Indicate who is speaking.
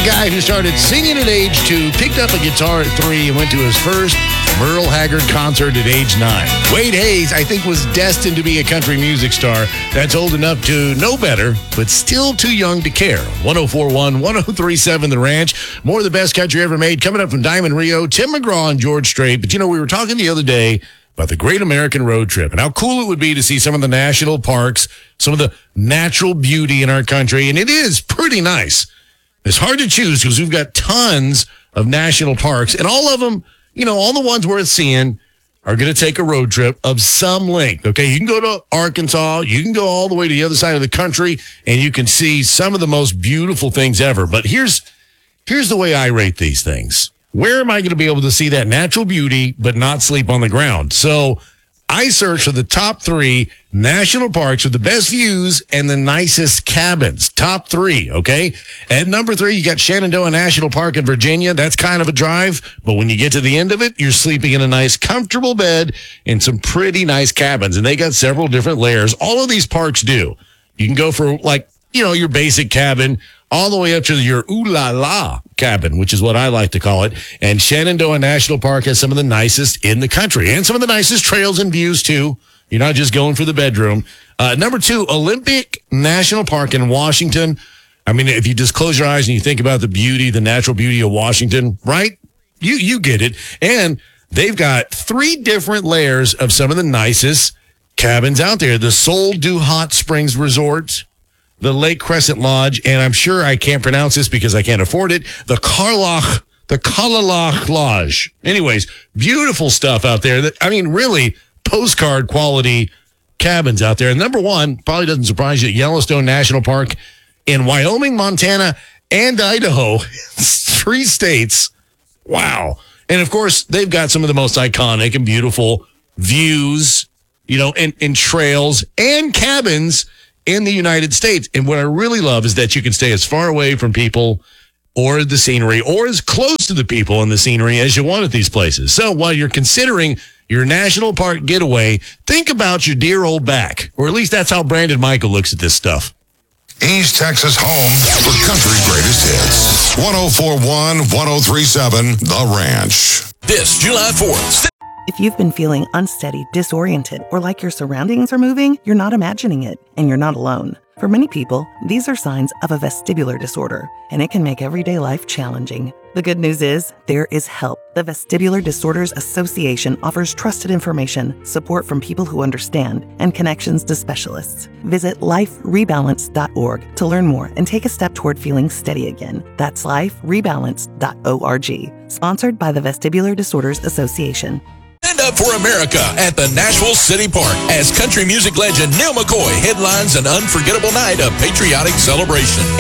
Speaker 1: the guy who started singing at age 2, picked up a guitar at 3, and went to his first Merle Haggard concert at age 9. Wade Hayes, I think, was destined to be a country music star that's old enough to know better, but still too young to care. 104.1, 103.7 The Ranch. More of the best country ever made. Coming up from Diamond Rio, Tim McGraw and George Strait. But, we were talking the other day about the Great American Road Trip and how cool it would be to see some of the national parks, some of the natural beauty in our country. And it is pretty nice. It's hard to choose because we've got tons of national parks, and all of them, all the ones worth seeing are going to take a road trip of some length. Okay, you can go to Arkansas, you can go all the way to the other side of the country, and you can see some of the most beautiful things ever. But here's the way I rate these things. Where am I going to be able to see that natural beauty but not sleep on the ground? So I searched for the top 3 national parks with the best views and the nicest cabins. Top 3, okay? At number 3, you got Shenandoah National Park in Virginia. That's kind of a drive, but when you get to the end of it, you're sleeping in a nice, comfortable bed in some pretty nice cabins, and they got several different layers. All of these parks do. You can go for, your basic cabin, all the way up to your ooh-la-la cabin, which is what I like to call it. And Shenandoah National Park has some of the nicest in the country and some of the nicest trails and views, too. You're not just going for the bedroom. Number 2, Olympic National Park in Washington. I mean, if you just close your eyes and you think about the beauty, the natural beauty of Washington, right? You get it. And they've got 3 different layers of some of the nicest cabins out there. The Sol du Hot Springs Resort, the Lake Crescent Lodge, and I'm sure I can't pronounce this because I can't afford it, the Kalalach Lodge. Anyways, beautiful stuff out there. Really postcard quality cabins out there. And number 1, probably doesn't surprise you, Yellowstone National Park in Wyoming, Montana, and Idaho. 3 states. Wow. And of course, they've got some of the most iconic and beautiful views, and trails and cabins in the United States. And what I really love is that you can stay as far away from people or the scenery or as close to the people and the scenery as you want at these places. So while you're considering your national park getaway, think about your dear old back, or at least that's how Brandon Michael looks at this stuff.
Speaker 2: East Texas home for country greatest hits. 104.1, 103.7 The Ranch.
Speaker 3: This July 4th.
Speaker 4: If you've been feeling unsteady, disoriented, or like your surroundings are moving, you're not imagining it, and you're not alone. For many people, these are signs of a vestibular disorder, and it can make everyday life challenging. The good news is, there is help. The Vestibular Disorders Association offers trusted information, support from people who understand, and connections to specialists. Visit liferebalance.org to learn more and take a step toward feeling steady again. That's liferebalance.org. Sponsored by the Vestibular Disorders Association.
Speaker 3: Stand up for America at the Nashville City Park as country music legend Neil McCoy headlines an unforgettable night of patriotic celebration.